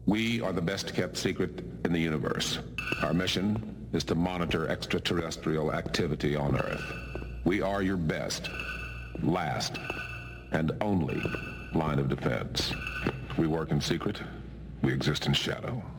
We are the best kept secret in the universe. Our mission is to monitor extraterrestrial activity on Earth. We are your best, last, and only line of defense. We work in secret. We exist in shadow.